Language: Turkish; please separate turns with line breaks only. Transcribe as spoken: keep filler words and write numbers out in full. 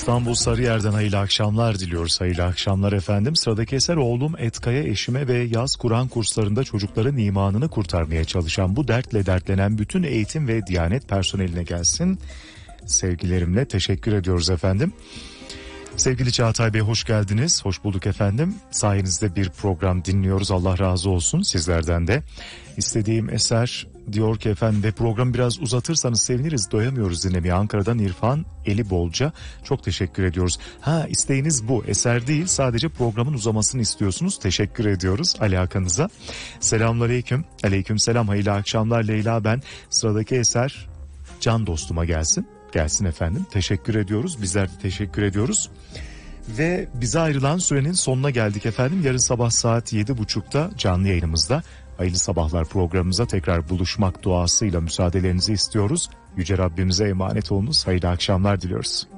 İstanbul Sarıyer'den hayırlı akşamlar diliyoruz. Hayırlı akşamlar efendim. Sıradaki eser oğlum Etkaya eşime ve yaz Kur'an kurslarında çocukların imanını kurtarmaya çalışan, bu dertle dertlenen bütün eğitim ve diyanet personeline gelsin. Sevgilerimle teşekkür ediyoruz efendim. Sevgili Çağatay Bey, hoş geldiniz. Hoş bulduk efendim. Sayenizde bir program dinliyoruz. Allah razı olsun sizlerden de. İstediğim eser diyor ki efendim, ve programı biraz uzatırsanız seviniriz, doyamıyoruz dinlemeye. Ankara'dan İrfan Eli Bolca, çok teşekkür ediyoruz. Ha, isteğiniz bu, eser değil, sadece programın uzamasını istiyorsunuz. Teşekkür ediyoruz alakanıza. Selamünaleyküm. Aleyküm selam, hayırlı akşamlar Leyla ben. Sıradaki eser can dostuma gelsin. Gelsin efendim. Teşekkür ediyoruz. Bizler de teşekkür ediyoruz. Ve bize ayrılan sürenin sonuna geldik efendim. Yarın sabah saat yedi buçukta canlı yayınımızda Hayırlı Sabahlar programımıza tekrar buluşmak duasıyla müsaadelerinizi istiyoruz. Yüce Rabbimize emanet olunuz. Hayırlı akşamlar diliyoruz.